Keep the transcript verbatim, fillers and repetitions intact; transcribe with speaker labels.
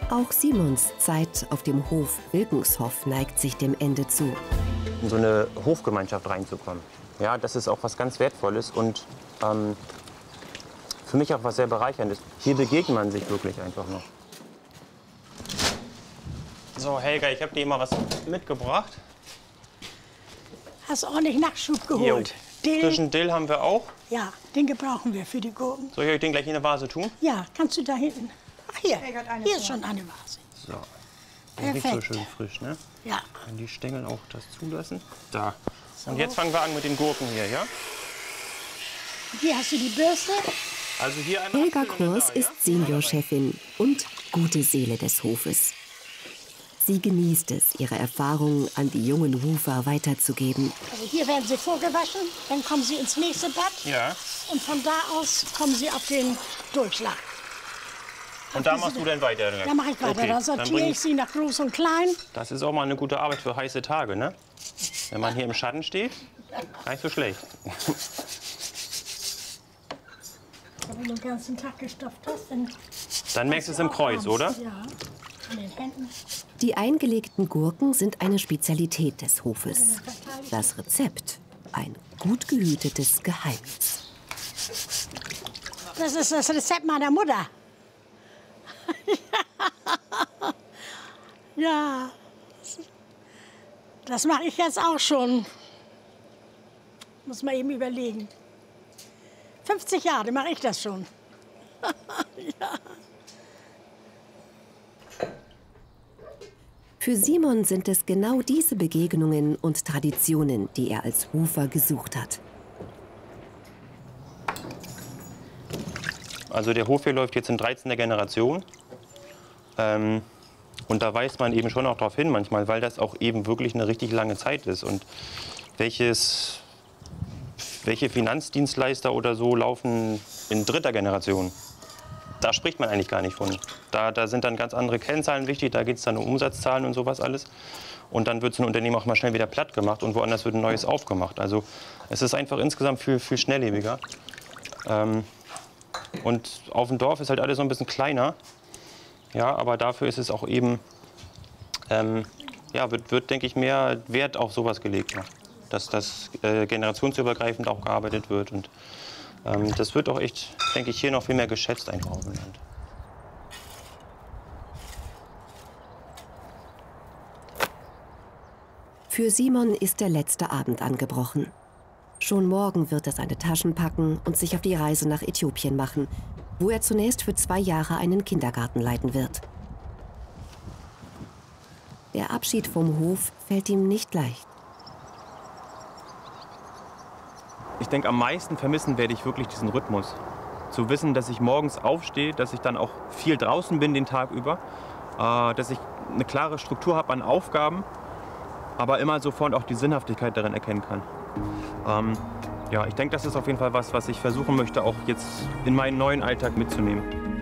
Speaker 1: Auch Simons Zeit auf dem Hof Wilkenshoff neigt sich dem Ende zu.
Speaker 2: In so eine Hofgemeinschaft reinzukommen, ja, das ist auch was ganz Wertvolles und ähm, für mich auch was sehr Bereicherndes. Hier begegnet man sich wirklich einfach noch. So, Helga, ich habe dir mal was mitgebracht.
Speaker 3: Hast ordentlich Nachschub geholt.
Speaker 2: Dill. Frischen Dill haben wir auch.
Speaker 3: Ja, den gebrauchen wir für die Gurken.
Speaker 2: Soll ich euch den gleich in eine Vase tun?
Speaker 3: Ja, kannst du da hinten. Ach, hier, hier ist schon eine Vase.
Speaker 2: So. Der riecht so schön frisch, ne?
Speaker 3: Ja.
Speaker 2: Wenn die Stängel auch das zulassen. Da. So. Und jetzt fangen wir an mit den Gurken hier, ja?
Speaker 3: Hier hast du die Bürste.
Speaker 2: Also hier einmal
Speaker 1: Helga Kors ist Seniorchefin und gute Seele des Hofes. Sie genießt es, ihre Erfahrungen an die jungen Hufer weiterzugeben.
Speaker 3: Also hier werden sie vorgewaschen, dann kommen sie ins nächste Bad.
Speaker 2: Ja.
Speaker 3: Und von da aus kommen sie auf den Durchschlag.
Speaker 2: Und da machst du dann weiter?
Speaker 3: Da mache ich weiter.
Speaker 2: Okay,
Speaker 3: Da sortiere ich sie nach groß und klein.
Speaker 2: Das ist auch mal eine gute Arbeit für heiße Tage, ne? Wenn man hier im Schatten steht, gar nicht so schlecht.
Speaker 3: Wenn du den ganzen Tag gestopft hast, dann...
Speaker 2: Dann merkst du es im Kreuz, oder?
Speaker 3: Ja, an den Händen.
Speaker 1: Die eingelegten Gurken sind eine Spezialität des Hofes. Das Rezept ein gut gehütetes Geheimnis.
Speaker 3: Das ist das Rezept meiner Mutter. Ja, das mache ich jetzt auch schon. Muss man eben überlegen. fünfzig Jahre mache ich das schon. Ja.
Speaker 1: Für Simon sind es genau diese Begegnungen und Traditionen, die er als Hufer gesucht hat.
Speaker 2: Also der Hof hier läuft jetzt in dreizehnter Generation. Ähm, und da weist man eben schon auch darauf hin manchmal, weil das auch eben wirklich eine richtig lange Zeit ist. Und welches, welche Finanzdienstleister oder so laufen in dritter Generation? Da spricht man eigentlich gar nicht von. Da, da sind dann ganz andere Kennzahlen wichtig, da geht es dann um Umsatzzahlen und sowas alles. Und dann wird so ein Unternehmen auch mal schnell wieder platt gemacht und woanders wird ein neues aufgemacht. Also es ist einfach insgesamt viel, viel schnelllebiger. Ähm, und auf dem Dorf ist halt alles so ein bisschen kleiner. Ja, aber dafür ist es auch eben, ähm, ja, wird, wird, denke ich, mehr Wert auf sowas gelegt. Ja. Dass das äh, generationsübergreifend auch gearbeitet wird. Und ähm, das wird auch echt, denke ich, hier noch viel mehr geschätzt einfach auf dem Land.
Speaker 1: Für Simon ist der letzte Abend angebrochen. Schon morgen wird er seine Taschen packen und sich auf die Reise nach Äthiopien machen, wo er zunächst für zwei Jahre einen Kindergarten leiten wird. Der Abschied vom Hof fällt ihm nicht leicht.
Speaker 2: Ich denke, am meisten vermissen werde ich wirklich diesen Rhythmus. Zu wissen, dass ich morgens aufstehe, dass ich dann auch viel draußen bin den Tag über, äh, dass ich eine klare Struktur habe an Aufgaben, aber immer sofort auch die Sinnhaftigkeit darin erkennen kann. Ähm, ja, ich denke, das ist auf jeden Fall was, was ich versuchen möchte, auch jetzt in meinen neuen Alltag mitzunehmen.